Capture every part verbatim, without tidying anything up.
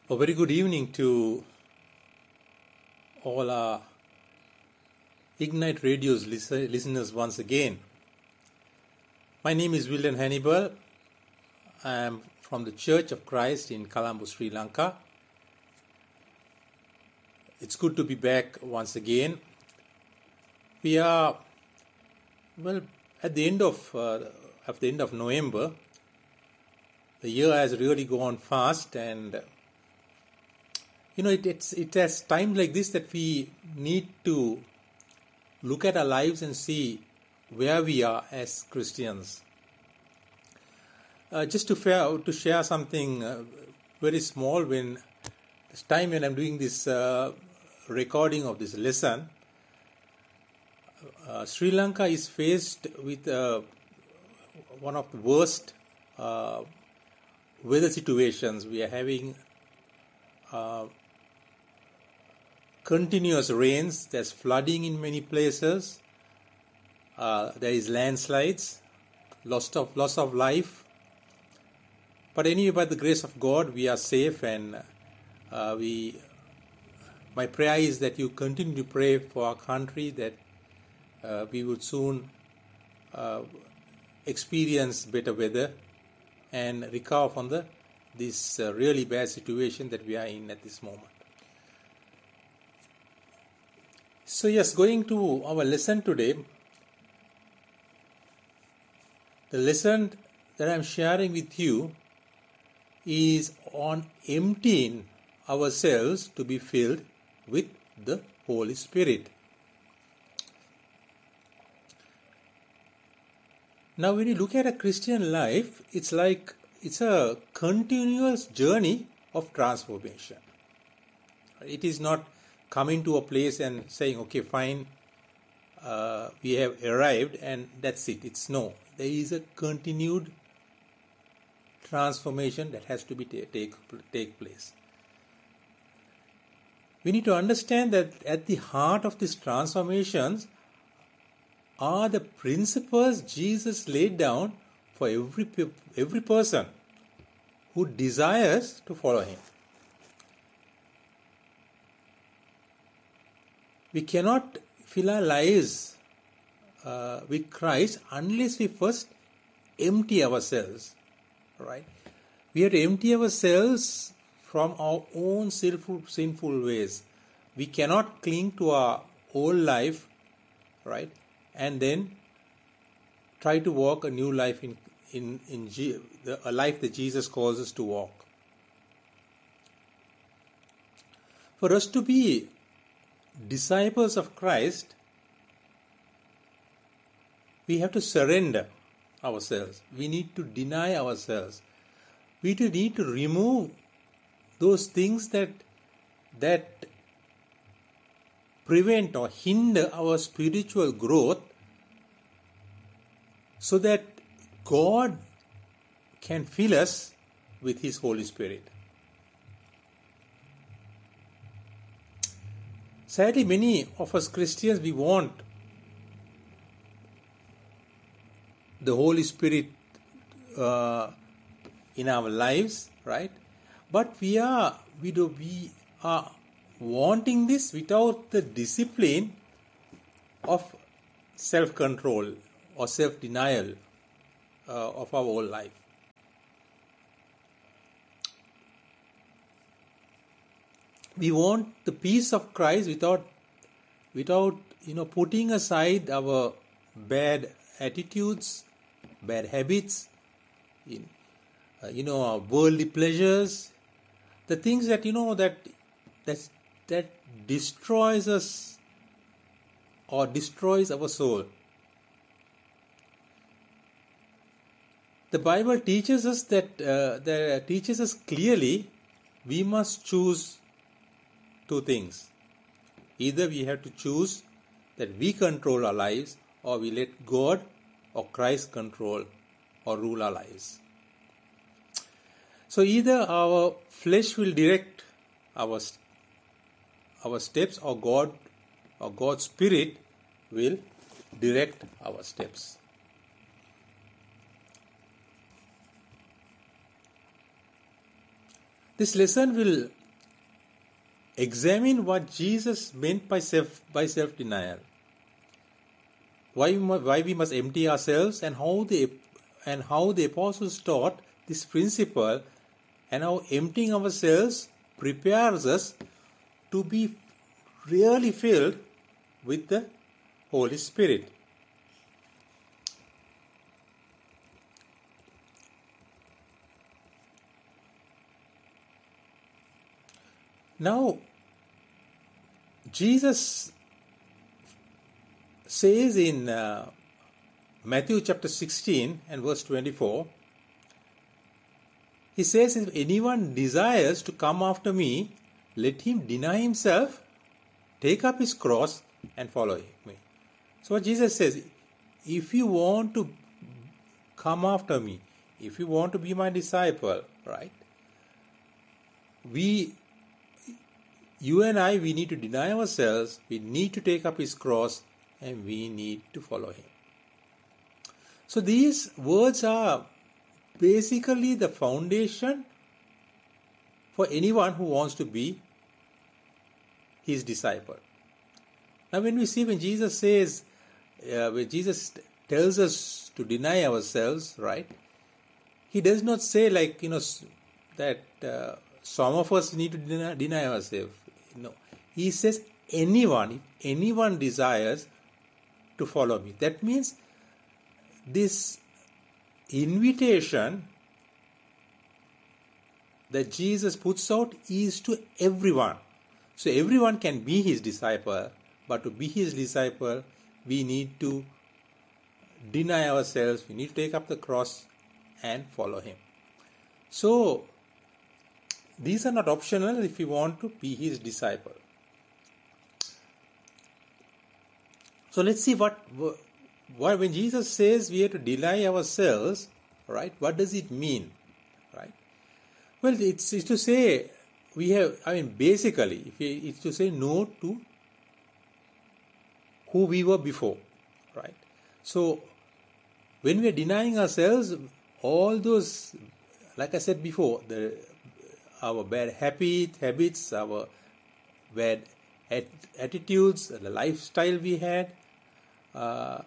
A very good evening to all our Ignite Radio's listeners once again. My name is William Hannibal. I am from the Church of Christ in Colombo, Sri Lanka. It's good to be back once again. We are, well, at the end of uh, at the end of November. The year has really gone fast, and you know, it, it's it has times like this that we need to look at our lives and see where we are as Christians. Uh, just to share to share something uh, very small, when this time when I'm doing this uh, recording of this lesson, uh, Sri Lanka is faced with uh, one of the worst uh, weather situations. We are having uh, continuous rains. There's flooding in many places. Uh, there is landslides, loss of loss of life. But anyway, by the grace of God, we are safe, and uh, we. My prayer is that you continue to pray for our country, that uh, we would soon uh, experience better weather and recover from the this uh, really bad situation that we are in at this moment. So yes, going to our lesson today, the lesson that I am sharing with you is on emptying ourselves to be filled with the Holy Spirit. Now, when you look at a Christian life, it's like it's a continuous journey of transformation. It is not coming to a place and saying, okay, fine, uh, we have arrived and that's it. It's no. There is a continued transformation that has to be ta- take, take place. We need to understand that at the heart of these transformations are the principles Jesus laid down for every every person who desires to follow him. We cannot fill our lives uh, with Christ unless we first empty ourselves, right? We have to empty ourselves from our own sinful, sinful ways. We cannot cling to our old life, right? And then try to walk a new life in in in G, the, a life that Jesus calls us to walk. For us to be disciples of Christ, we have to surrender ourselves. We need to deny ourselves. We need to remove those things that that prevent or hinder our spiritual growth, so that God can fill us with His Holy Spirit. Sadly, many of us Christians, we want the Holy Spirit uh, in our lives, right? But we are we do we are wanting this without the discipline of self-control or self-denial uh, of our whole life. We want the peace of Christ without, without you know, putting aside our bad attitudes, bad habits, in, uh, you know, our worldly pleasures, the things that you know that that that destroys us or destroys our soul. The Bible teaches us that uh, that teaches us clearly we must choose two things. Either we have to choose that we control our lives, or we let God or Christ control or rule our lives. So either our flesh will direct our our steps, or God or God's Spirit will direct our steps. This lesson will examine what Jesus meant by self by self-denial. Why we, must, why we must empty ourselves, and how the and how the apostles taught this principle, and how emptying ourselves prepares us to be really filled with the Holy Spirit. Now, Jesus says in uh, Matthew chapter sixteen and verse twenty-four, he says, if anyone desires to come after me, let him deny himself, take up his cross and follow me. So what Jesus says, if you want to come after me, if you want to be my disciple, right, we, you and I, we need to deny ourselves, we need to take up his cross, and we need to follow him. So these words are basically the foundation for anyone who wants to be his disciple. Now when we see, when Jesus says, uh, when Jesus tells us to deny ourselves, right, he does not say like, you know, that uh, some of us need to deny, deny ourselves. No. He says anyone, if anyone desires to follow me. That means this invitation that Jesus puts out is to everyone. So everyone can be his disciple, but to be his disciple, we need to deny ourselves, we need to take up the cross and follow him. So these are not optional if we want to be his disciple. So let's see what, what when Jesus says we have to deny ourselves, right? What does it mean, right? Well, it's, it's to say we have. I mean, basically, if we, it's to say no to who we were before, right? So when we are denying ourselves, all those, like I said before, the our bad habit, habits, our bad at, attitudes, the lifestyle we had. Uh,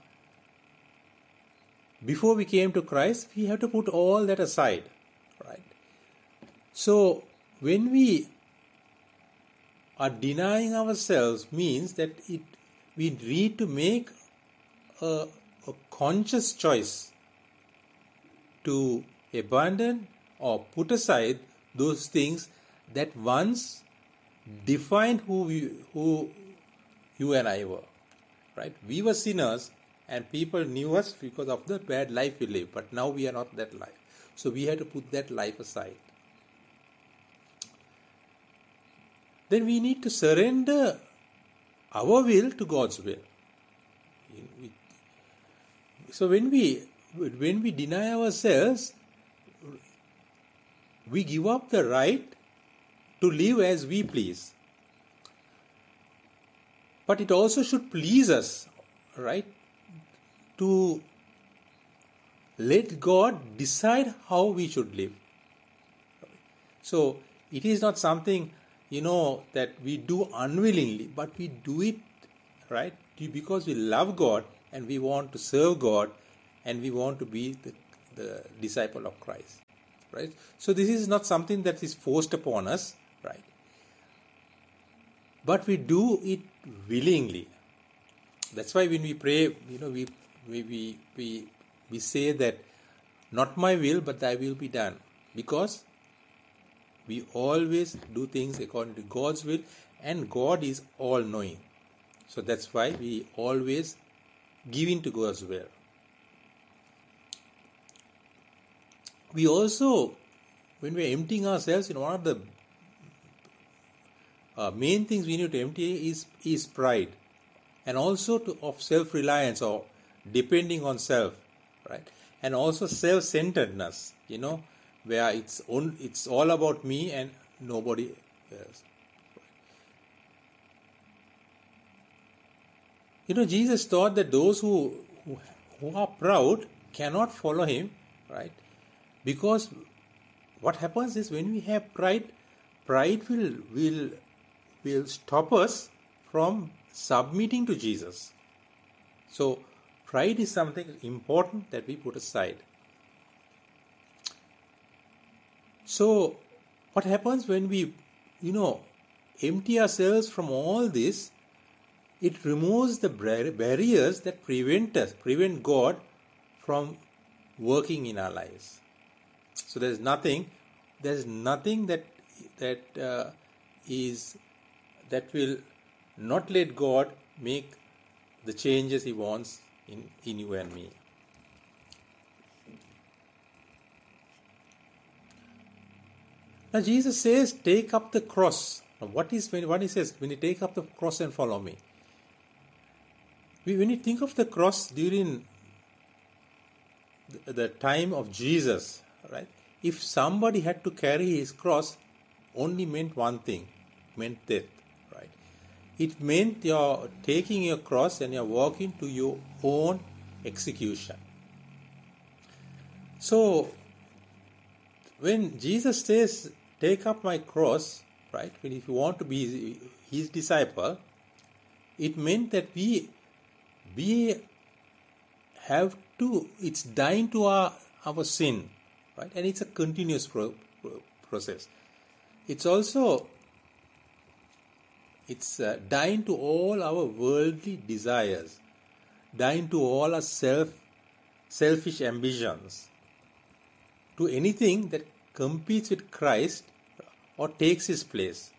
before we came to Christ, we have to put all that aside, right? So when we are denying ourselves, means that it we need to make a, a conscious choice to abandon or put aside those things that once defined who we, who you and I were, right? We were sinners and people knew us because of the bad life we lived, but now we are not that life. So we had to put that life aside. Then we need to surrender our will to God's will. So when we when we deny ourselves, we give up the right to live as we please. But it also should please us, right? To let God decide how we should live. So it is not something, you know, that we do unwillingly, but we do it, right, because we love God and we want to serve God and we want to be the, the disciple of Christ, right? So this is not something that is forced upon us, right? But we do it willingly. That's why when we pray, you know, we we we we, we say that not my will, but thy will be done, because we always do things according to God's will, and God is all-knowing. So that's why we always give in to God's will. We also, when we are emptying ourselves, you know, one of the uh, main things we need to empty is is pride, and also to, of self-reliance or depending on self, right? And also self-centeredness, you know, where it's on, it's all about me and nobody else. You know, Jesus taught that those who, who who are proud cannot follow him, right? Because what happens is when we have pride, pride will will will stop us from submitting to Jesus. So pride is something important that we put aside. So what happens when we, you know, empty ourselves from all this? It removes the barriers that prevent us, prevent God from working in our lives. So there's nothing, there's nothing that that uh, is that will not let God make the changes He wants in, in you and me. Now Jesus says, take up the cross. Now what is when what He says when you take up the cross and follow me? When you think of the cross during the time of Jesus, right? If somebody had to carry his cross, only meant one thing, meant death, right? It meant you're taking your cross and you're walking to your own execution. So, when Jesus says, take up my cross, right? When if you want to be his disciple, it meant that we we have to, it's dying to our, our sin, right? And it's a continuous pro, pro, process. It's also, it's uh, dying to all our worldly desires, dying to all our self, selfish ambitions, to anything that competes with Christ or takes His place.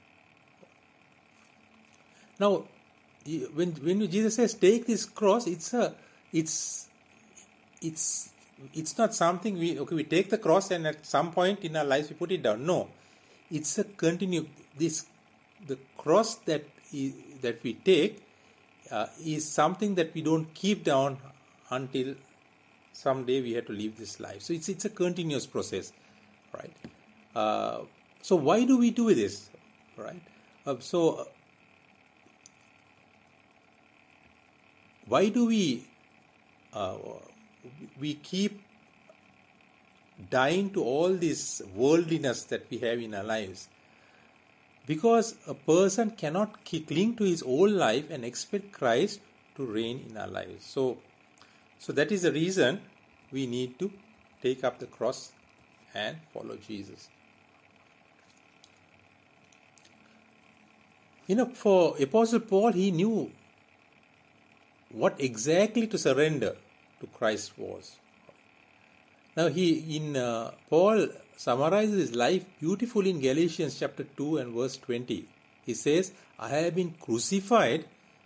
Now, when when Jesus says take this cross, it's a it's it's it's not something we okay we take the cross and at some point in our lives we put it down. No, it's a continue. This the cross that is, that we take uh, is something that we don't keep down until someday we have to leave this life. So it's it's a continuous process, right? Uh, so why do we do this, right? Uh, so. Uh, Why do we uh, we keep dying to all this worldliness that we have in our lives? Because a person cannot cling to his old life and expect Christ to reign in our lives. So, so that is the reason we need to take up the cross and follow Jesus. You know, for Apostle Paul, he knew what exactly to surrender to Christ was. Now he in uh, Paul summarizes his life beautifully in Galatians chapter two and verse twenty. He says, I have been crucified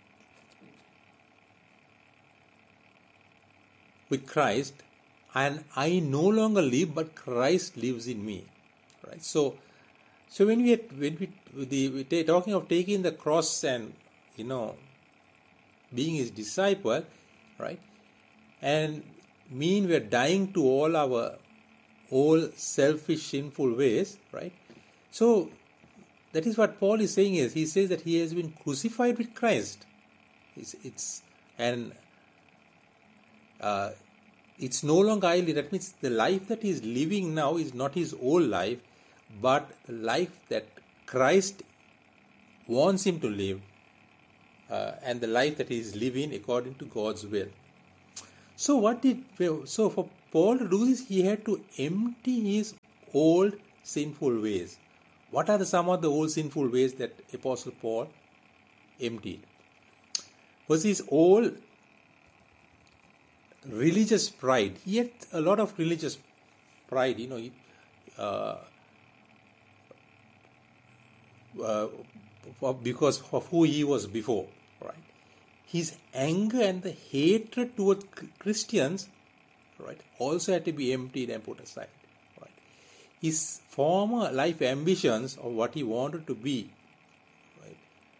with Christ, and I no longer live, but Christ lives in me. Right? So, so when we are, when we the we're talking of taking the cross and you know being His disciple, right? And mean we're dying to all our all selfish, sinful ways, right? So that is what Paul is saying is he says that he has been crucified with Christ. It's, it's and uh, it's no longer I live. That means the life that he is living now is not his old life, but the life that Christ wants him to live. Uh, and the life that he is living according to God's will. So what did so for Paul to do this, he had to empty his old sinful ways. What are the, some of the old sinful ways that Apostle Paul emptied? Was his old religious pride. He had a lot of religious pride, you know. He, uh, uh, because of who he was before, right? His anger and the hatred towards Christians, right, also had to be emptied and put aside, right? His former life ambitions of what he wanted to be, right,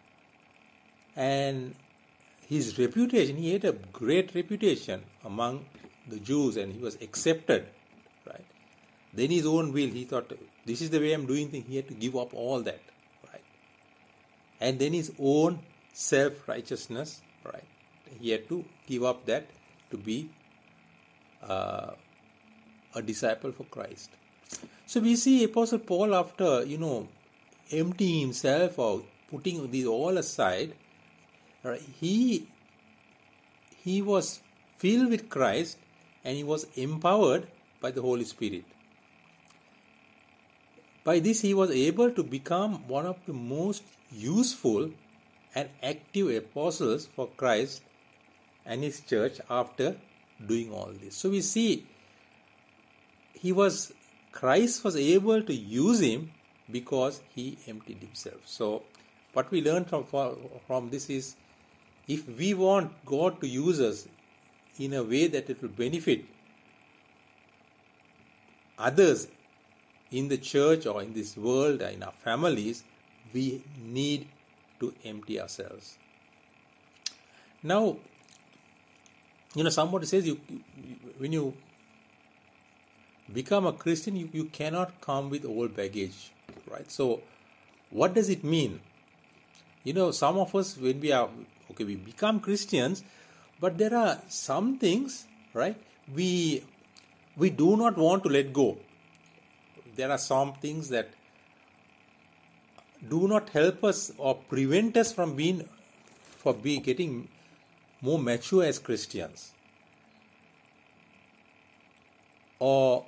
and his reputation, he had a great reputation among the Jews and he was accepted, right? Then his own will, he thought, this is the way I'm doing things, he had to give up all that. And then his own self-righteousness, right? He had to give up that to be uh, a disciple for Christ. So we see Apostle Paul, after, you know, emptying himself or putting these all aside, right, he he was filled with Christ and he was empowered by the Holy Spirit. By this he was able to become one of the most useful and active apostles for Christ and his church after doing all this. So we see he was Christ was able to use him because he emptied himself. So what we learn from, from this is, if we want God to use us in a way that it will benefit others in the church or in this world or in our families, we need to empty ourselves. Now, you know, somebody says you, you when you become a Christian, you, you cannot come with old baggage, right? So, what does it mean? You know, some of us, when we are, okay, we become Christians, but there are some things, right, we we do not want to let go. There are some things that do not help us or prevent us from being, for be getting more mature as Christians. Or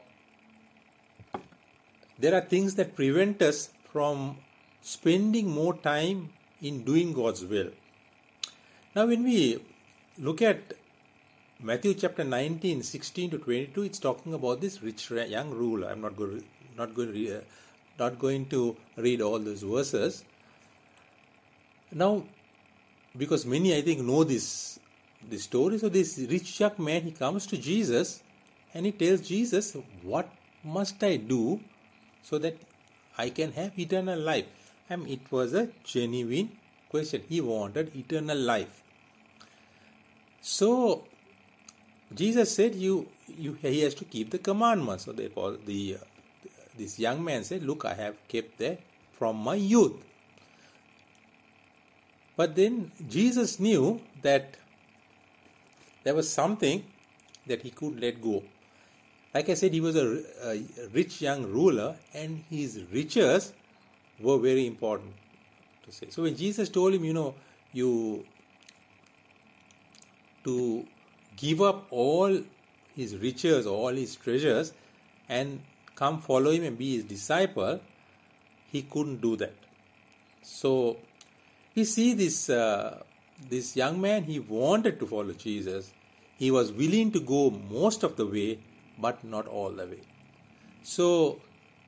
there are things that prevent us from spending more time in doing God's will. Now, when we look at Matthew chapter nineteen, sixteen to twenty-two, it's talking about this rich young ruler. I'm not going to, not going to, uh, not going to read all those verses. Now, because many, I think, know this, this story. So this rich young man, he comes to Jesus and he tells Jesus, what must I do so that I can have eternal life? I mean, it was a genuine question. He wanted eternal life. So Jesus said, "You, you, he has to keep the commandments." So the, the uh, this young man said, "Look, I have kept that from my youth." But then Jesus knew that there was something that he could let go. Like I said, he was a, a rich young ruler, and his riches were very important to say. So when Jesus told him, you know, you to give up all his riches, all his treasures, and come follow him and be his disciple, he couldn't do that. So we see this uh, this young man, he wanted to follow Jesus. He was willing to go most of the way, but not all the way. So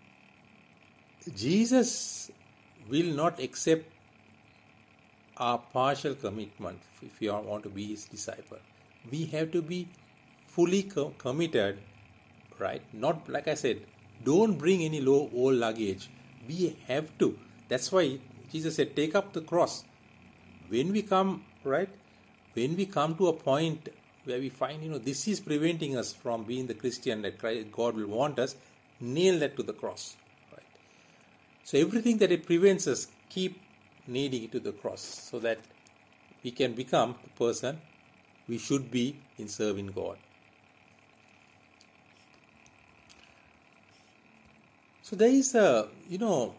Jesus will not accept our partial commitment if we want to be his disciple. We have to be fully com- committed, right? Not, like I said, don't bring any low old luggage. We have to. That's why Jesus said, take up the cross. When we come, right? When we come to a point where we find, you know, this is preventing us from being the Christian that Christ, God will want us, nail that to the cross, right? So everything that it prevents us, keep nailing it to the cross so that we can become the person we should be in serving God. So there is a, you know,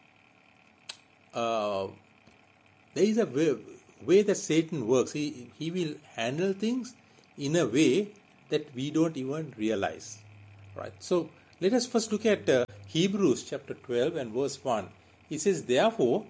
uh, there is a way, way that Satan works. He, he will handle things in a way that we don't even realize, right? So let us first look at uh, Hebrews chapter twelve and verse one. He says, therefore,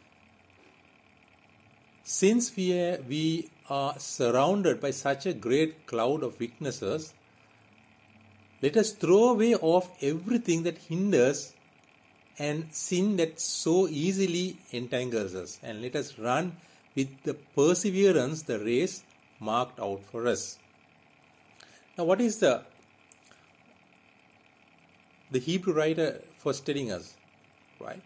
since we are, we are surrounded by such a great cloud of witnesses, let us throw away off everything that hinders and sin that so easily entangles us, and let us run with the perseverance the race marked out for us. Now, what is the the Hebrew writer first telling us, right?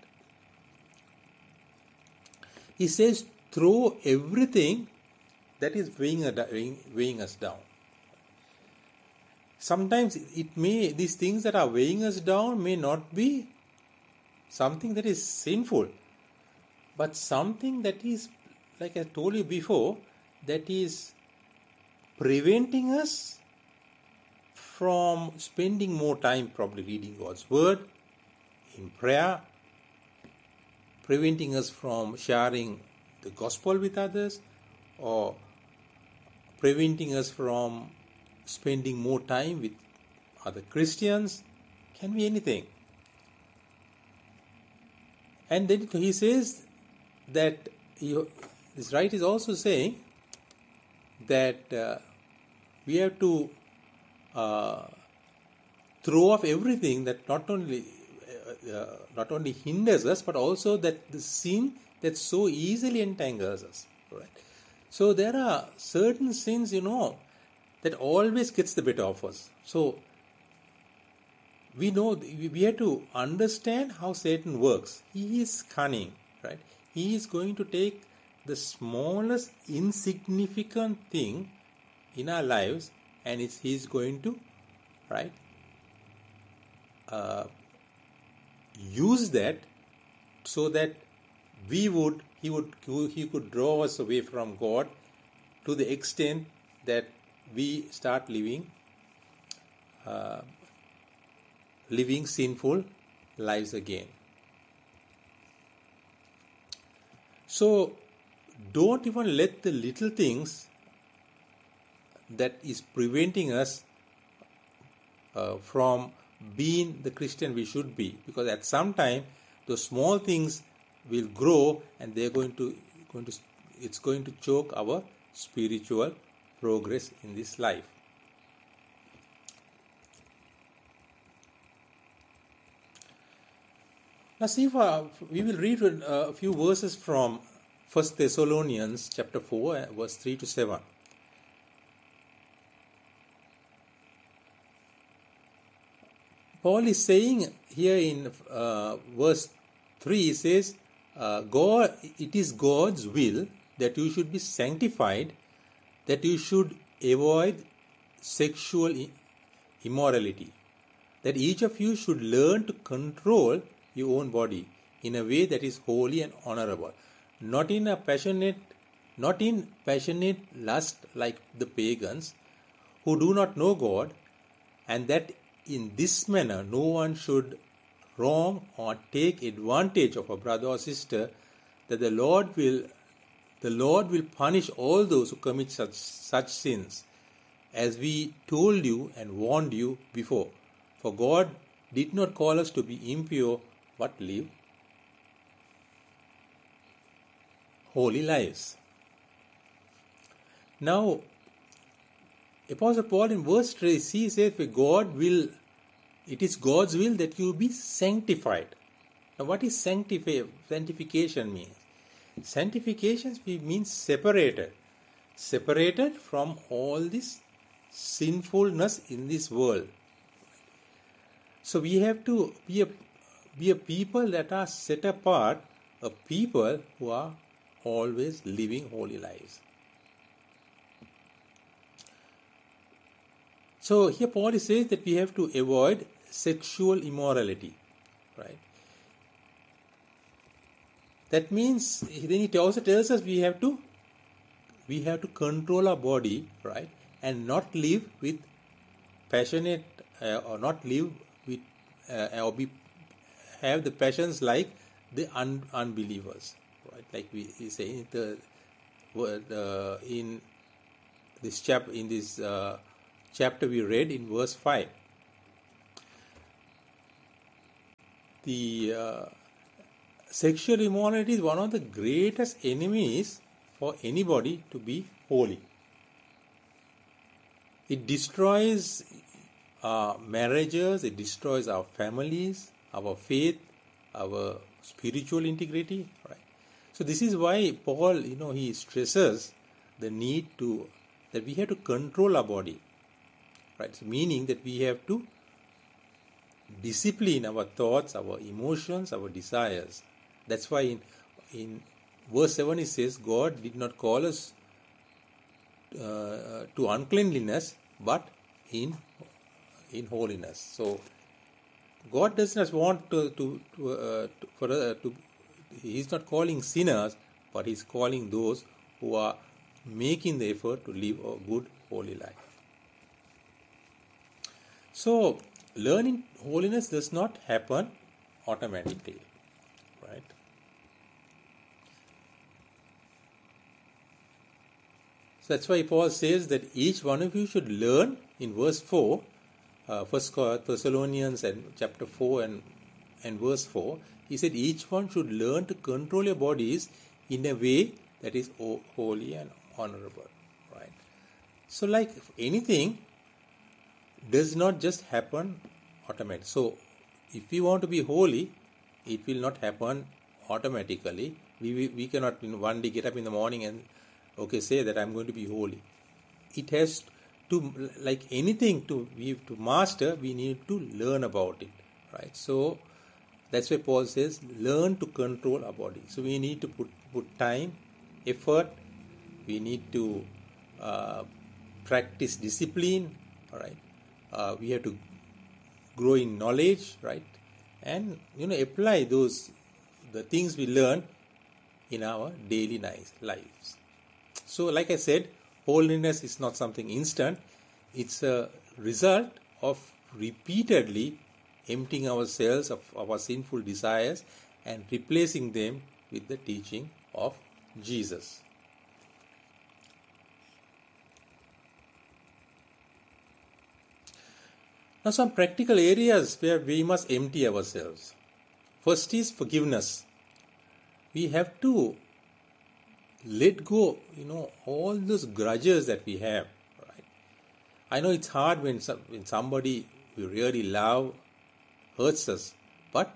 He says, throw everything that is weighing, weighing, weighing us down. Sometimes it may, these things that are weighing us down may not be something that is sinful, but something that is, like I told you before, that is preventing us from spending more time probably reading God's word, in prayer, preventing us from sharing the gospel with others, or preventing us from spending more time with other Christians. Can be anything. And then he says that he, this right is also saying that uh, we have to uh, throw off everything that not only uh, uh, not only hinders us, but also that the sin that so easily entangles us. Right? So there are certain sins, you know, that always gets the better of us. So we know, we have to understand how Satan works. He is cunning, right? He is going to take the smallest insignificant thing in our lives, and it's, he is going to, right, uh, use that so that we would, he would, he could draw us away from God to the extent that we start living uh, living sinful lives again. So don't even let the little things that is preventing us uh, from being the Christian we should be, because at some time those small things will grow, and they're going to going to it's going to choke our spiritual progress in this life. Now see, if, uh, we will read uh, a few verses from First Thessalonians chapter four, verse three to seven. Paul is saying here in uh, verse three, he says, uh, God, it is God's will that you should be sanctified, that you should avoid sexual immorality, that each of you should learn to control your own body in a way that is holy and honorable, not in a passionate, not in passionate lust like the pagans who do not know God, and that in this manner no one should wrong or take advantage of a brother or sister, that the Lord will the Lord will punish all those who commit such such sins, as we told you and warned you before. For God did not call us to be impure, but live holy lives. Now, Apostle Paul in verse three says, God will, it is God's will that you be sanctified. Now, what is sanctify, sanctification means? Sanctification means separated. Separated from all this sinfulness in this world. So we have to be a, be a people that are set apart, a people who are always living holy lives. So here Paul says that we have to avoid sexual immorality, right? That means, then it also tells us we have to we have to control our body, right, and not live with passionate uh, or not live with uh, or be have the passions like the un, unbelievers, right? Like we, we say in the uh, in this chapter in this uh, chapter we read in verse five. The uh, sexual immorality is one of the greatest enemies for anybody to be holy. It destroys our marriages, it destroys our families, our faith, our spiritual integrity, right? So this is why Paul, you know, he stresses the need to, that we have to control our body, right? So meaning that we have to discipline our thoughts, our emotions, our desires. That's why in, in verse seven it says, God did not call us uh, to uncleanliness, but in in holiness. So God does not want to, to, to, uh, to for uh, to He's not calling sinners, but He's calling those who are making the effort to live a good holy life. So learning holiness does not happen automatically, right? So that's why Paul says that each one of you should learn in verse four, uh, First Thessalonians and chapter four and, and verse four. He said each one should learn to control your bodies in a way that is holy and honorable, right? So like anything does not just happen automatically. So if we want to be holy, it will not happen automatically. We, we, we cannot you know, one day get up in the morning and okay, say that I'm going to be holy. It has to, like anything to we to master, we need to learn about it, right? So that's why Paul says, learn to control our body. So we need to put, put time, effort, we need to uh, practice discipline, all right? Uh, we have to grow in knowledge, right? And, you know, apply those, the things we learn in our daily lives. So, like I said, holiness is not something instant. It's a result of repeatedly emptying ourselves of our sinful desires and replacing them with the teaching of Jesus. Now, some practical areas where we must empty ourselves. First is forgiveness. We have to let go, you know, all those grudges that we have, right? I know it's hard when, some, when somebody we really love hurts us, but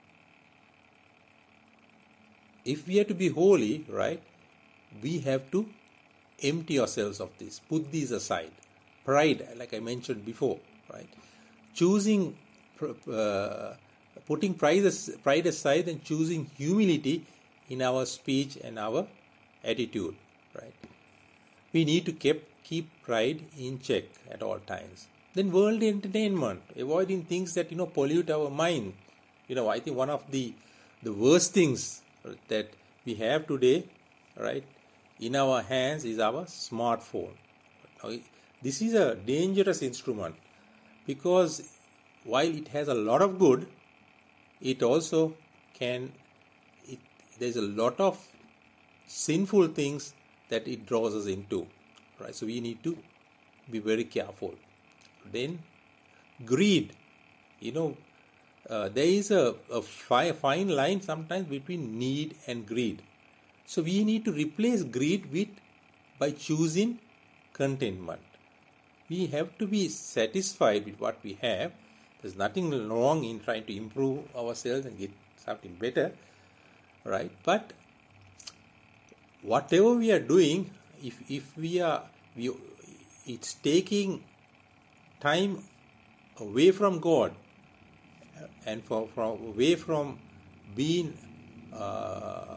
if we are to be holy, right, we have to empty ourselves of this, put these aside. Pride, like I mentioned before, right? Choosing, uh, putting pride, pride aside and choosing humility in our speech and our attitude, right? We need to keep, keep pride in check at all times. Then worldly entertainment, avoiding things that, you know, pollute our mind. You know, I think one of the, the worst things that we have today, right, in our hands is our smartphone. Now, this is a dangerous instrument because while it has a lot of good, it also can, it, there's a lot of sinful things that it draws us into, right? So we need to be very careful. Then greed, you know, uh, there is a, a fi- fine line sometimes between need and greed. So we need to replace greed with by choosing contentment. We have to be satisfied with what we have. There's nothing wrong in trying to improve ourselves and get something better, right? But whatever we are doing, if if we are, we, it's taking time away from God and from, from away from being uh,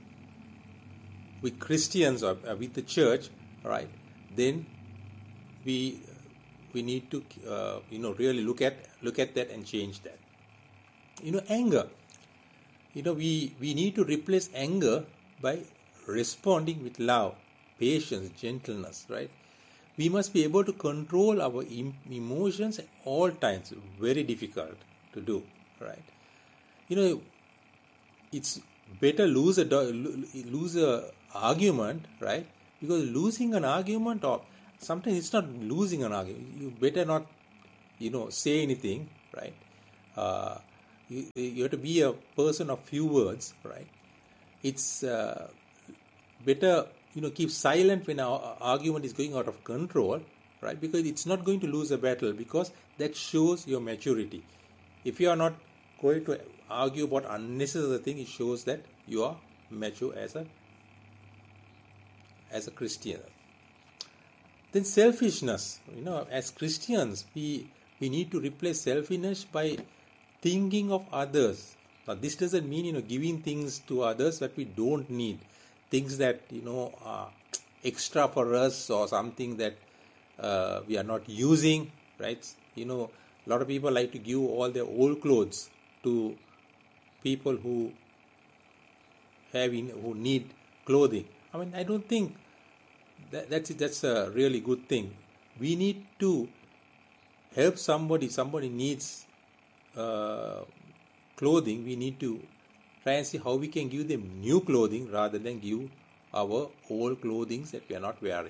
with Christians or uh, with the church, right? Then we we need to uh, you know really look at look at that and change that. You know, anger. You know, we we need to replace anger by responding with love, patience, gentleness, right? We must be able to control our em- emotions at all times. Very difficult to do, right? You know, it's better lose a lose a argument, right? Because losing an argument, or sometimes it's not losing an argument. You better not, you know, say anything, right? Uh, you, you have to be a person of few words, right? It's uh, better, you know, keep silent when our argument is going out of control, right? Because it's not going to lose a battle, because that shows your maturity. If you are not going to argue about unnecessary things, it shows that you are mature as a as a Christian. Then selfishness. You know, as Christians, we we need to replace selfishness by thinking of others. Now, this doesn't mean, you know, giving things to others that we don't need. Things that, you know, are extra for us, or something that uh, we are not using, right? You know, a lot of people like to give all their old clothes to people who have in, who need clothing. I mean, I don't think that that's that's a really good thing. We need to help somebody. Somebody needs uh, clothing, we need to try and see how we can give them new clothing rather than give our old clothing that we are not wearing.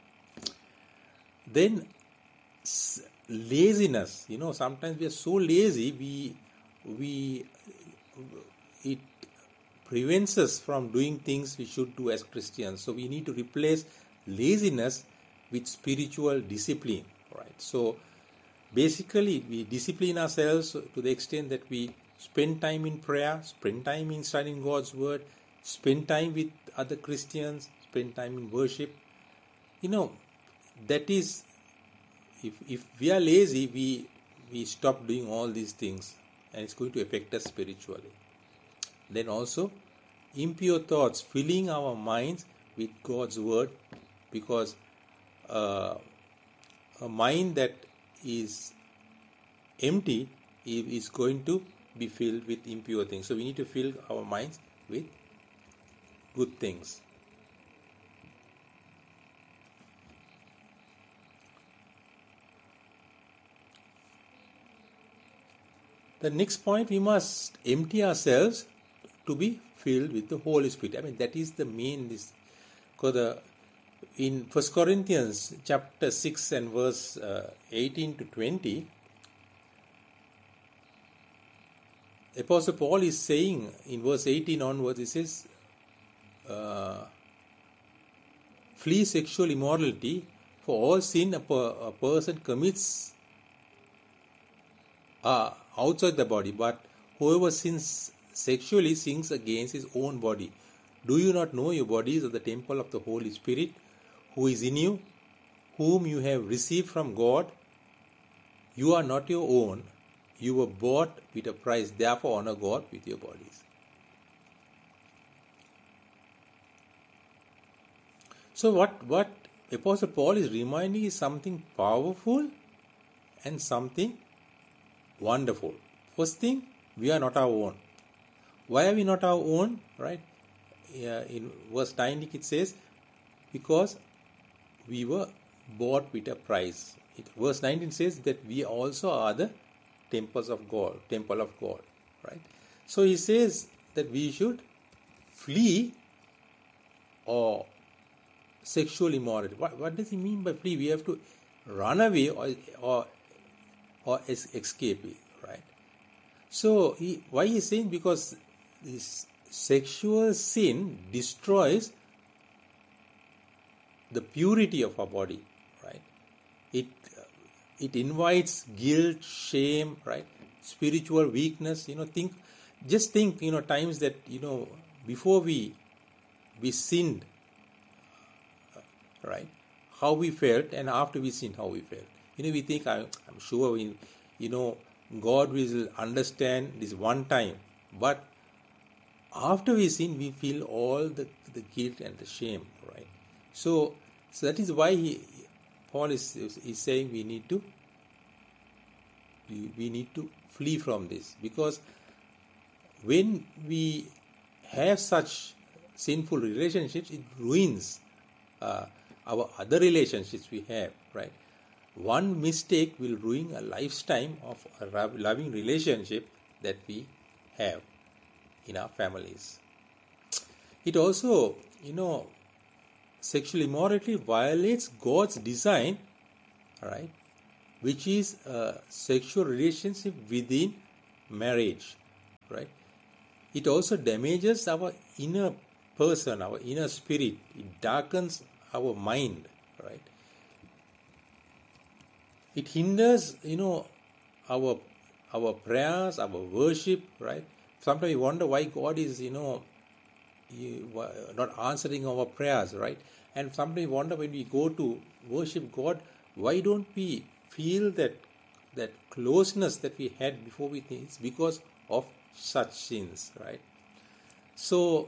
Then laziness, you know, sometimes we are so lazy, we we it prevents us from doing things we should do as Christians. So we need to replace laziness with spiritual discipline, right? So basically we discipline ourselves to the extent that we spend time in prayer, spend time in studying God's word, spend time with other Christians, spend time in worship. You know, that is, if if we are lazy, we we stop doing all these things, and it's going to affect us spiritually. Then also, impure thoughts, filling our minds with God's word, because uh, a mind that is empty is going to be filled with impure things. So we need to fill our minds with good things. The next point, we must empty ourselves to be filled with the Holy Spirit. I mean, that is the main, this, because the, in First Corinthians chapter six and verse uh, eighteen to twenty, Apostle Paul is saying in verse eighteen onwards, he says, uh, flee sexual immorality, for all sin a, per, a person commits are outside the body, but whoever sins sexually sins against his own body. Do you not know your bodies are the temple of the Holy Spirit who is in you, whom you have received from God? You are not your own. You were bought with a price. Therefore honor God with your bodies. So what, what Apostle Paul is reminding is something powerful and something wonderful. First thing, we are not our own. Why are we not our own? Right? Uh, in verse nineteen it says, because we were bought with a price. It, verse nineteen says that we also are the temples of God, temple of God. Right? So he says that we should flee or sexual immorality. What, what does he mean by flee? We have to run away or or or escape it, right? So he, why he is saying, because this sexual sin destroys the purity of our body, right? It it invites guilt, shame, right? Spiritual weakness. You know, think, just think, you know, times that, you know, before we we sinned, right? How we felt, and after we sinned, how we felt. You know, we think, I'm, I'm sure, we, you know, God will understand this one time. But after we sin, we feel all the, the guilt and the shame, right? So, so that is why he, Paul is, is saying we need to we, we need to flee from this. Because when we have such sinful relationships, it ruins uh, our other relationships we have, right? One mistake will ruin a lifetime of a loving relationship that we have in our families. It also, you know, sexual immorality violates God's design, right, which is a sexual relationship within marriage, right? It also damages our inner person, our inner spirit. It darkens our mind, right? It hinders, you know, our our prayers, our worship, right? Sometimes we wonder why God is, you know, not answering our prayers, right? And sometimes we wonder, when we go to worship God, why don't we feel that that closeness that we had before we think? It's because of such sins, right? So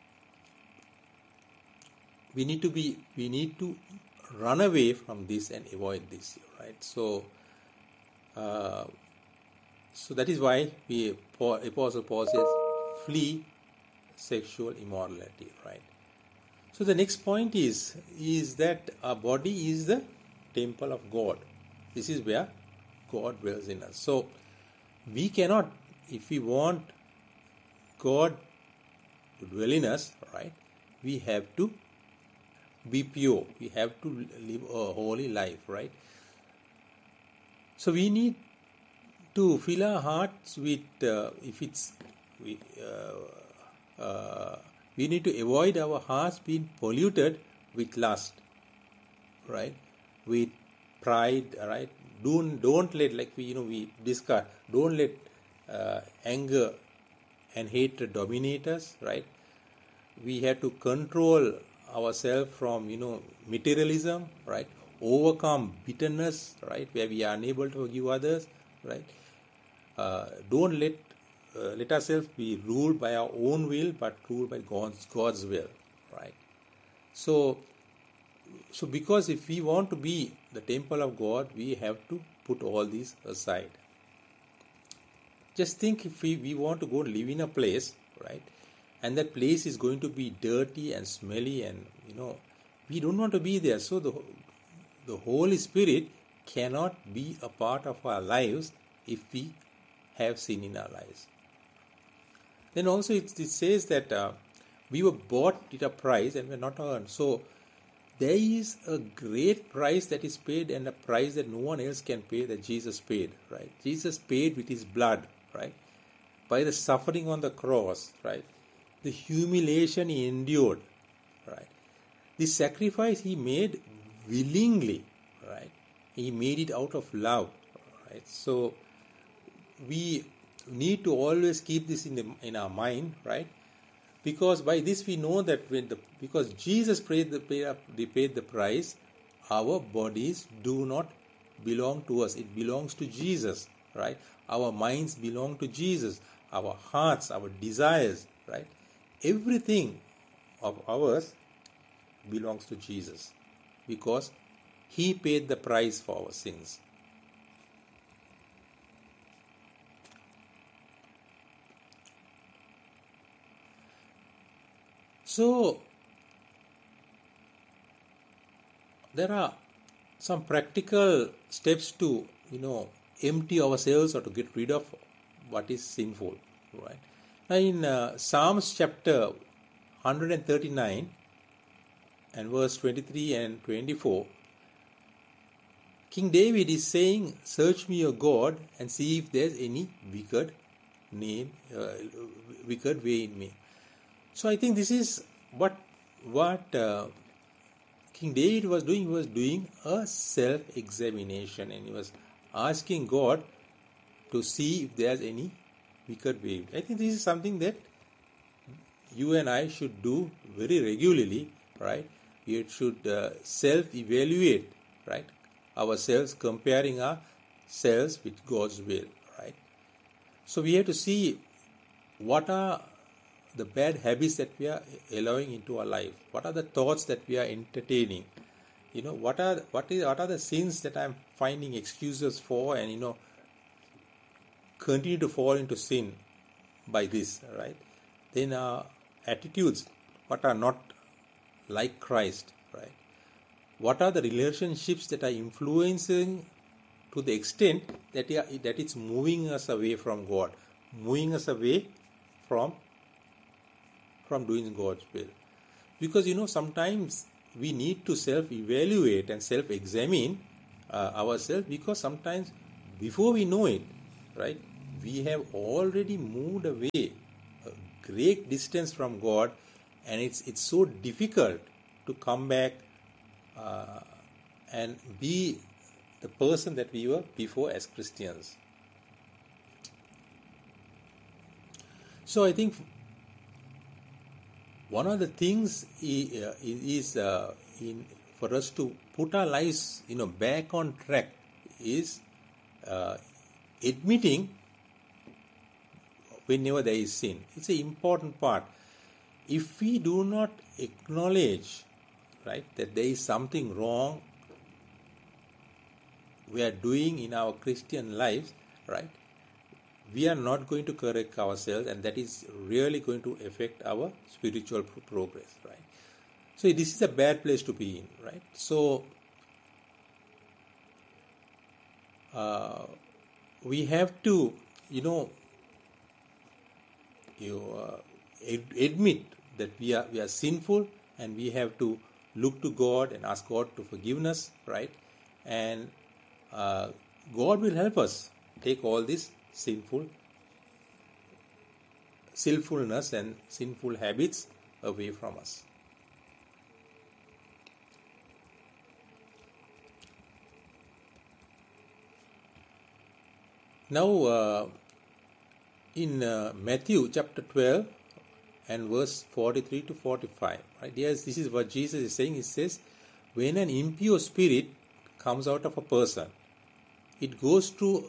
we need to be, we need to run away from this and avoid this, right? So, uh, so that is why we, Paul, Apostle Paul says, flee sexual immorality, right? So the next point is is that our body is the temple of God. This is where God dwells in us. So we cannot if we want God to dwell in us, right, we have to be pure. We have to live a holy life, right? So we need to fill our hearts with, uh, if it's, we, uh, uh, we need to avoid our hearts being polluted with lust, right? With pride, right? Don't don't let, like we you know we discuss. Don't let uh, anger and hatred dominate us, right? We have to control ourselves from you know materialism, right? Overcome bitterness, right? Where we are unable to forgive others, right? Uh, don't let uh, let ourselves be ruled by our own will, but ruled by God's God's will, right? So, so because if we want to be the temple of God, we have to put all these aside. Just think, if we, we want to go live in a place, right, and that place is going to be dirty and smelly, and you know we don't want to be there. So the the Holy Spirit cannot be a part of our lives if we have sin in our lives. Then also it, it says that uh, we were bought at a price and we're not earned. So there is a great price that is paid, and a price that no one else can pay, that Jesus paid, right? Jesus paid with his blood, right? By the suffering on the cross, right? The humiliation he endured, right? The sacrifice he made willingly, right? He made it out of love, right? So we need to always keep this in the, in our mind, right? Because by this we know that when the because Jesus paid the paid, paid the price, our bodies do not belong to us. It belongs to Jesus, right? Our minds belong to Jesus. Our hearts, our desires, right? Everything of ours belongs to Jesus, because he paid the price for our sins. So there are some practical steps to you know empty ourselves or to get rid of what is sinful, right? Now in uh, Psalms chapter one thirty-nine and verse twenty-three and twenty-four, King David is saying, "Search me, O God, and see if there is any wicked name, uh, wicked way in me." So I think this is what what uh, King David was doing. He was doing a self-examination, and he was asking God to see if there's any wicked way. I think this is something that you and I should do very regularly, right? We should uh, self-evaluate, right, ourselves, comparing ourselves with God's will, right? So we have to see what are the bad habits that we are allowing into our life. What are the thoughts that we are entertaining? You know, what are what is what are the sins that I'm finding excuses for, and you know, continue to fall into sin by this, right? Then our attitudes, what are not like Christ, right? What are the relationships that are influencing to the extent that that it's moving us away from God, moving us away from from doing God's will? Because you know sometimes we need to self-evaluate and self-examine uh, ourselves, because sometimes before we know it, right, we have already moved away a great distance from God, and it's it's so difficult to come back uh, and be the person that we were before as Christians. So I think one of the things is uh, in, for us to put our lives, you know, back on track is uh, admitting whenever there is sin. It's an important part. If we do not acknowledge, right, that there is something wrong we are doing in our Christian lives, right, we are not going to correct ourselves, and that is really going to affect our spiritual progress, right? So this is a bad place to be in, right? So uh, we have to, you know, you uh, ad- admit that we are we are sinful, and we have to look to God and ask God to forgive us, right? And uh, God will help us take all this sinful sinfulness and sinful habits away from us. Now, uh, in uh, Matthew chapter twelve and verse forty-three to forty-five, right? Yes, this is what Jesus is saying. He says, when an impure spirit comes out of a person, it goes to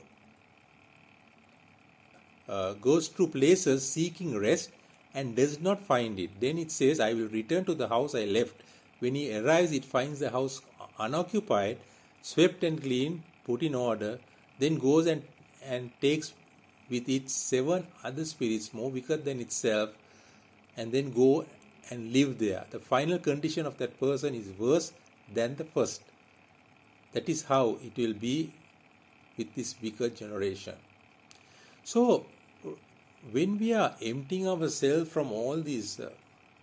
uh, goes through places seeking rest and does not find it. Then it says, I will return to the house I left. When he arrives, it finds the house unoccupied, swept and clean, put in order, then goes and, and takes with it seven other spirits more wicked than itself, and then go and live there. The final condition of that person is worse than the first. That is how it will be with this wicked generation. So, when we are emptying ourselves from all these, uh,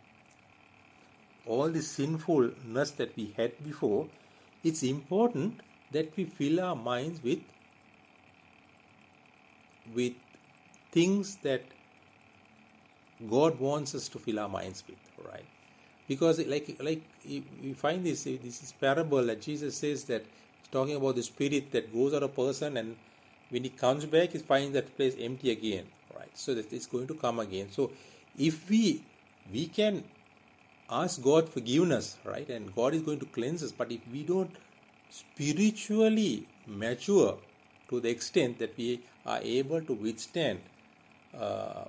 all this sinfulness that we had before, it's important that we fill our minds with, with things that God wants us to fill our minds with, right? Because like like we find this this is parable that Jesus says that he's talking about the spirit that goes out of a person, and when he comes back, he finds that place empty again, right? So that it's going to come again. So if we we can ask God forgiveness, right, and God is going to cleanse us, but if we don't spiritually mature to the extent that we are able to withstand uh,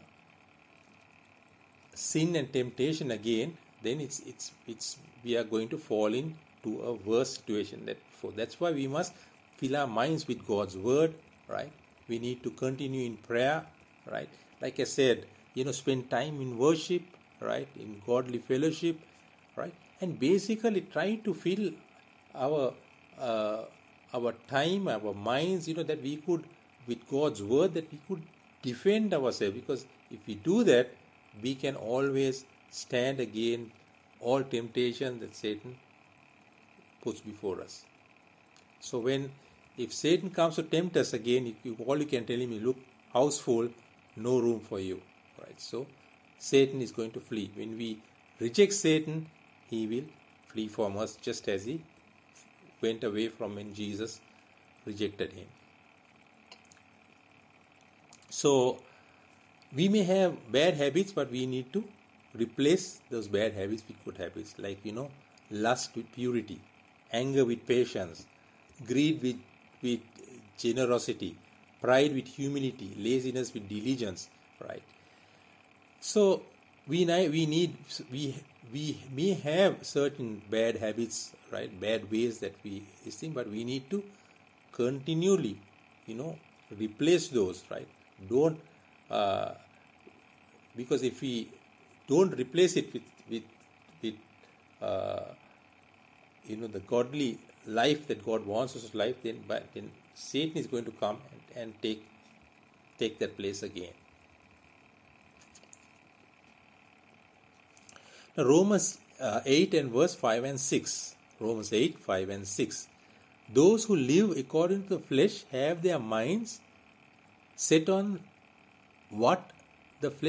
sin and temptation again, then it's it's it's we are going to fall into a worse situation that before. That's why we must fill our minds with God's word, right? We need to continue in prayer, right? Like I said, you know, spend time in worship, right? In godly fellowship, right? And basically try to fill our uh, our time, our minds, you know, that we could, with God's word, that we could defend ourselves. Because if we do that, we can always stand against all temptation that Satan puts before us. So when, if Satan comes to tempt us again, if you, all you can tell him is, look, house full, no room for you, right? So Satan is going to flee. When we reject Satan, he will flee from us, just as he went away from when Jesus rejected him. So we may have bad habits, but we need to replace those bad habits with good habits, like, you know, lust with purity, anger with patience, greed with, with generosity, pride with humility, laziness with diligence, right? So we we need we we may have certain bad habits, right? Bad ways that we this thing, but we need to continually, you know, replace those, right? Don't uh, because if we don't replace it with with with uh, you know, the godly life that God wants us to life, then but then Satan is going to come and, and take take that place again. Now, Romans uh, eight and verse five and six. Romans eight, five and six. Those who live according to the flesh have their minds set on what the flesh